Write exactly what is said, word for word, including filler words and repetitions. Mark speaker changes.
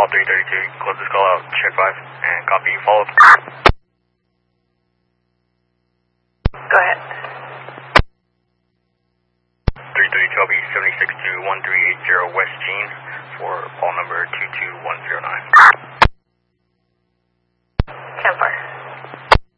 Speaker 1: Call three thirty-two, close this call out, check five, and copy, follow.
Speaker 2: Go ahead.
Speaker 1: three thirty-two, I'll be seventy-six to one three eight zero West Jean for call number two two one zero nine.